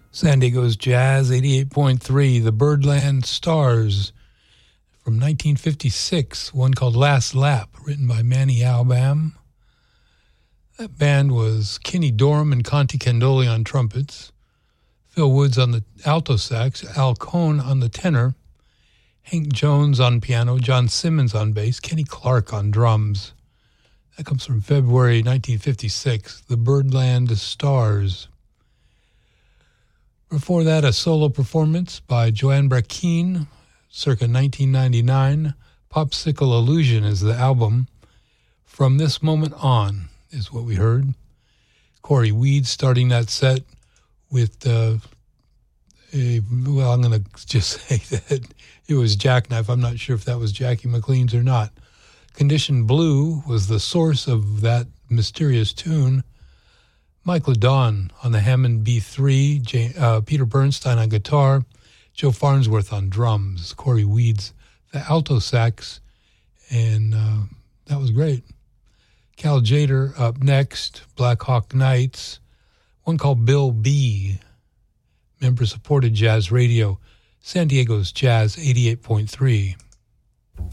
San Diego's Jazz 88.3, the Birdland Stars from 1956, one called Last Lap, written by Manny Albam. That band was Kenny Dorham and Conte Candoli on trumpets, Phil Woods on the alto sax, Al Cohn on the tenor, Hank Jones on piano, John Simmons on bass, Kenny Clark on drums. That comes from February 1956, the Birdland Stars. Before that, a solo performance by Joanne Brackeen, circa 1999. Popsicle Illusion is the album. From This Moment On is what we heard. Corey Weed starting that set with, I'm going to just say that it was Jackknife. I'm not sure if that was Jackie McLean's or not. Condition Blue was the source of that mysterious tune. Mike LeDon on the Hammond B3, Peter Bernstein on guitar, Joe Farnsworth on drums, Corey Weeds, the alto sax, and that was great. Cal Jader up next, Black Hawk Nights, one called Bill B, member-supported jazz radio, San Diego's Jazz 88.3.